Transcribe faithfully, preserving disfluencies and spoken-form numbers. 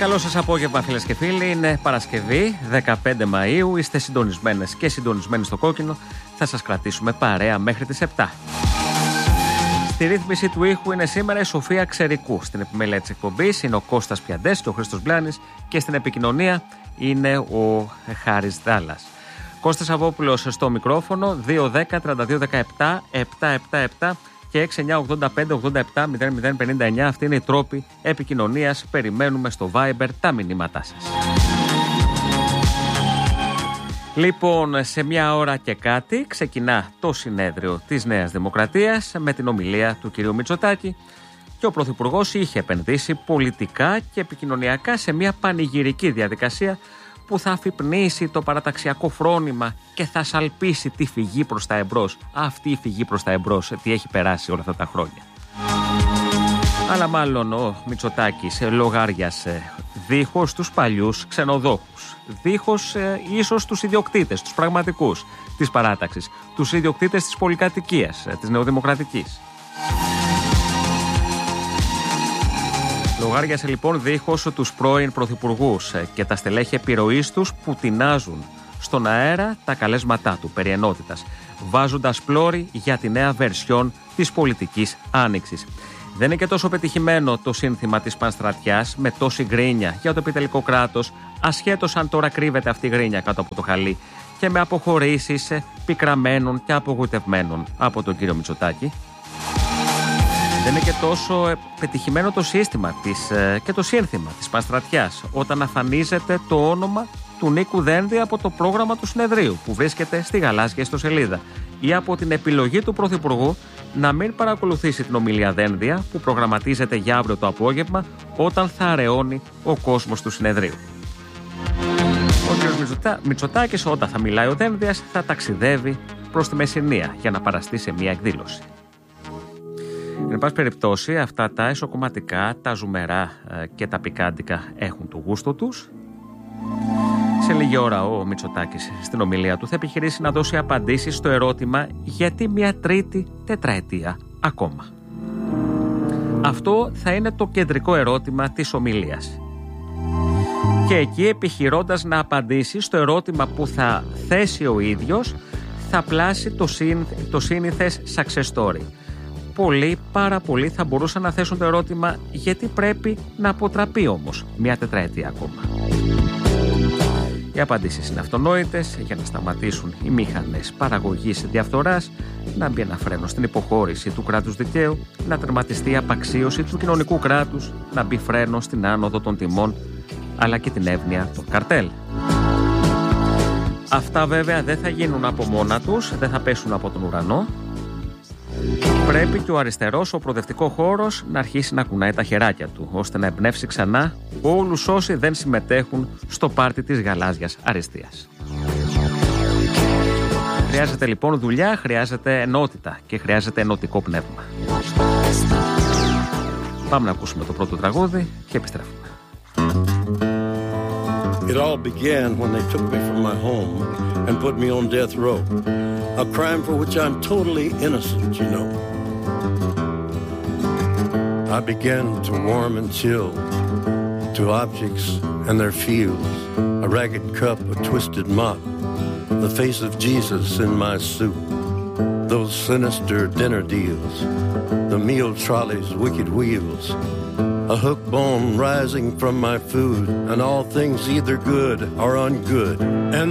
Καλό σας απόγευμα, φίλες και φίλοι. Είναι Παρασκευή, δεκαπέντε Μαΐου. Είστε συντονισμένες και συντονισμένοι στο κόκκινο. Θα σας κρατήσουμε παρέα μέχρι τις επτά. Στη ρύθμιση του ήχου είναι σήμερα η Σοφία Ξερικού. Στην επιμέλεια της εκπομπής είναι ο Κώστας Πιαντές και ο Χρήστος Μπλάνης. Και στην επικοινωνία είναι ο Χάρης Δάλλας. Κώστας Αβόπουλος στο μικρόφωνο, δύο δέκα τριάντα δύο δεκαεπτά επτακόσια εβδομήντα επτά και έξι εννιά ογδόντα πέντε ογδόντα επτά μηδέν μηδέν πενήντα εννιά. Αυτή είναι η τρόπη επικοινωνίας. Περιμένουμε στο Viber τα μηνύματά σας. Λοιπόν, σε μια ώρα και κάτι ξεκινά το συνέδριο της Νέας Δημοκρατίας με την ομιλία του κυρίου Μητσοτάκη και ο Πρωθυπουργός είχε επενδύσει πολιτικά και επικοινωνιακά σε μια πανηγυρική διαδικασία που θα αφυπνήσει το παραταξιακό φρόνημα και θα σαλπίσει τη φυγή προς τα εμπρός. Αυτή η φυγή προς τα εμπρός, τι έχει περάσει όλα αυτά τα χρόνια. Αλλά μάλλον ο Μητσοτάκης λογάριασε δίχως τους παλιούς ξενοδόχους, δίχως ε, ίσως τους ιδιοκτήτες, τους πραγματικούς της παράταξης, τους ιδιοκτήτες της πολυκατοικίας, ε, της νεοδημοκρατικής. Λογάριασε λοιπόν δίχως τους πρώην πρωθυπουργούς και τα στελέχη επιρροής τους που τεινάζουν στον αέρα τα καλέσματά του περί ενότητας, βάζοντας πλώρη για τη νέα βερσιόν της πολιτικής άνοιξης. Δεν είναι και τόσο πετυχημένο το σύνθημα της πανστρατιάς με τόση γκρίνια για το επιτελικό κράτος, ασχέτως αν τώρα κρύβεται αυτή η γκρίνια κάτω από το χαλί και με αποχωρήσεις πικραμένων και απογοητευμένων από τον κύριο Μητσοτάκη. Δεν είναι και τόσο πετυχημένο το σύστημα της, και το σύνθημα της πανστρατιάς όταν αφανίζεται το όνομα του Νίκου Δένδη από το πρόγραμμα του συνεδρίου που βρίσκεται στη γαλάζια ιστοσελίδα ή από την επιλογή του Πρωθυπουργού να μην παρακολουθήσει την ομιλία Δένδια που προγραμματίζεται για αύριο το απόγευμα όταν θα αραιώνει ο κόσμος του συνεδρίου. Ο κ. Μητσοτάκης όταν θα μιλάει ο Δένδιας θα ταξιδεύει προς τη Μεσσηνία για να παραστεί σε μια εκδήλωση. Εν πάση περιπτώσει, αυτά τα εσωκομματικά, τα ζουμερά και τα πικάντικα έχουν το γούστο τους. Σε λίγη ώρα ο Μητσοτάκης στην ομιλία του θα επιχειρήσει να δώσει απαντήσεις στο ερώτημα γιατί μια τρίτη τετραετία ακόμα. Αυτό θα είναι το κεντρικό ερώτημα της ομιλίας. Και εκεί, επιχειρώντας να απαντήσει στο ερώτημα που θα θέσει ο ίδιος, θα πλάσει το, συν, το σύνηθες success story. Πολλοί, πάρα πολλοί θα μπορούσαν να θέσουν το ερώτημα γιατί πρέπει να αποτραπεί όμως μια τετραετία ακόμα. Οι απαντήσεις είναι αυτονόητες. Για να σταματήσουν οι μηχανές παραγωγής διαφθοράς, να μπει ένα φρένο στην υποχώρηση του κράτους δικαίου, να τερματιστεί η απαξίωση του κοινωνικού κράτους, να μπει φρένο στην άνοδο των τιμών αλλά και την εύνοια των καρτέλ. Αυτά βέβαια δεν θα γίνουν από μόνα τους, δεν θα πέσουν από τον ουρανό. Πρέπει και ο αριστερός, ο προοδευτικό χώρος, να αρχίσει να κουνάει τα χεράκια του, ώστε να εμπνεύσει ξανά όλους όσοι δεν συμμετέχουν στο πάρτι της γαλάζιας αριστείας. Χρειάζεται λοιπόν δουλειά, χρειάζεται ενότητα και χρειάζεται ενωτικό πνεύμα. Πάμε να ακούσουμε το πρώτο τραγούδι και επιστρέφουμε. It all began when they took me from my home and put me on death row. A crime for which I'm totally innocent, you know. I began to warm and chill to objects and their fields, a ragged cup, a twisted mop, the face of Jesus in my soup, those sinister dinner deals, the meal trolley's wicked wheels, a hook bone rising from my food, and all things either good or ungood. And